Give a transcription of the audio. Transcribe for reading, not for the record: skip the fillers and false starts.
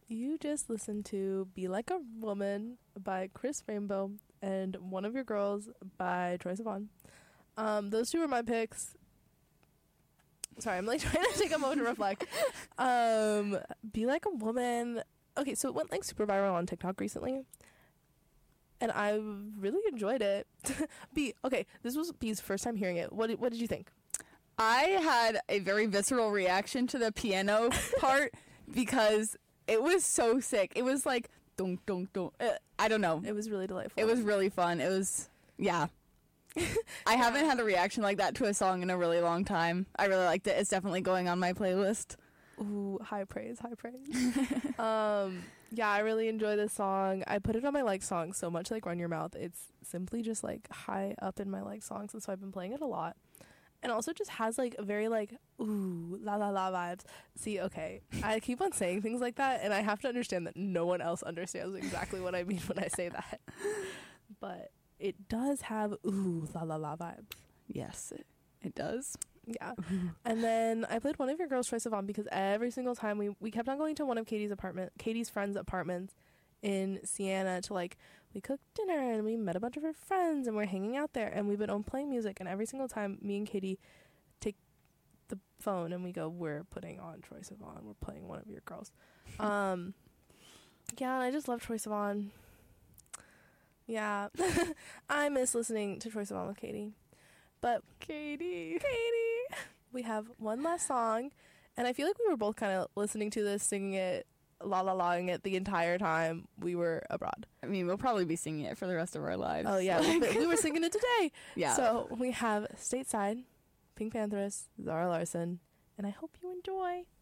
You just listened to Be Like a Woman by Chris Rainbow and One of Your Girls by Troye Sivan. Those two were my picks. Sorry, I'm like trying to take a moment to reflect. Be Like a Woman. Okay, so it went like super viral on TikTok recently. And I really enjoyed it. Okay, this was B's first time hearing it. What did you think? I had a very visceral reaction to the piano part because it was so sick. It was like, dunk, dunk, dunk. I don't know. It was really delightful. It was really fun. It was, yeah. I haven't had a reaction like that to a song in a really long time. I really liked it. It's definitely going on my playlist. Ooh, high praise, high praise. Yeah, I really enjoy this song. I put it on my like songs so much, like Run Your Mouth. It's simply just like high up in my like songs, and so I've been playing it a lot. And also just has like a very like ooh la la la vibes. See, okay, I keep on saying things like that, and I have to understand that no one else understands exactly what I mean when I say that. But it does have ooh la la la vibes. Yes, it does. Yeah. And then I played One of Your Girls, Troye Sivan, because every single time we kept on going to one of Katie's friends' apartments in Siena to like, we cooked dinner and we met a bunch of her friends and we're hanging out there and we've been on playing music, and every single time me and Katie take the phone and we go, we're putting on Troye Sivan, we're playing One of Your Girls. Yeah, and I just love Troye Sivan. Yeah. I miss listening to Troye Sivan with Katie. But Katie, we have one last song, and I feel like we were both kind of listening to this, singing it, la-la-laing it the entire time we were abroad. I mean, we'll probably be singing it for the rest of our lives. Oh, yeah. We were singing it today. Yeah. So we have Stateside, Pink Pantheress, Zara Larsson, and I hope you enjoy.